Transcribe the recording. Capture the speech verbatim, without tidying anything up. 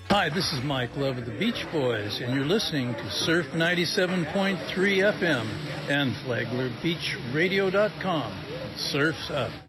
Hi, this is Mike Love of the Beach Boys, and you're listening to Surf ninety-seven point three F M and Flagler Beach Radio dot com. Surf's up.